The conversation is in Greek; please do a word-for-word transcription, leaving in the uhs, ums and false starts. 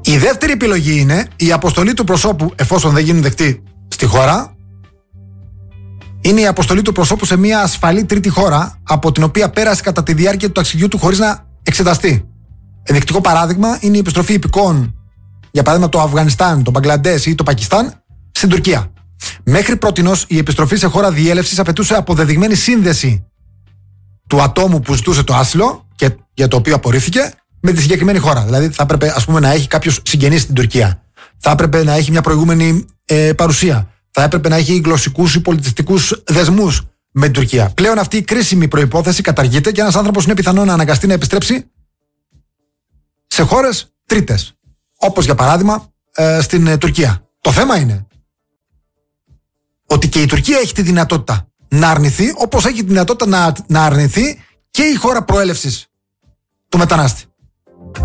Η δεύτερη επιλογή είναι η αποστολή του προσώπου, εφόσον δεν γίνει δεκτή στη χώρα, είναι η αποστολή του προσώπου σε μια ασφαλή τρίτη χώρα, από την οποία πέρασε κατά τη διάρκεια του ταξιδιού του χωρίς να εξεταστεί. Ενδεικτικό παράδειγμα είναι η επιστροφή υπηκόων, για παράδειγμα το Αφγανιστάν, το Μπαγκλαντές ή το Πακιστάν, στην Τουρκία. Μέχρι πρότινος, η επιστροφή σε χώρα διέλευσης απαιτούσε αποδεδειγμένη σύνδεση του ατόμου που ζητούσε το άσυλο και για το οποίο απορρίφθηκε με τη συγκεκριμένη χώρα. Δηλαδή, θα έπρεπε, ας πούμε, να έχει κάποιος συγγενείς στην Τουρκία. Θα έπρεπε να έχει μια προηγούμενη ε, παρουσία. Θα έπρεπε να έχει γλωσσικούς ή πολιτιστικούς δεσμούς με την Τουρκία. Πλέον αυτή η κρίσιμη προϋπόθεση καταργείται και ένας άνθρωπος είναι πιθανό να αναγκαστεί να επιστρέψει σε χώρες τρίτες. Όπως για παράδειγμα ε, στην ε, Τουρκία. Το θέμα είναι ότι και η Τουρκία έχει τη δυνατότητα να αρνηθεί, όπως έχει τη δυνατότητα να, να αρνηθεί και η χώρα προέλευσης του μετανάστη.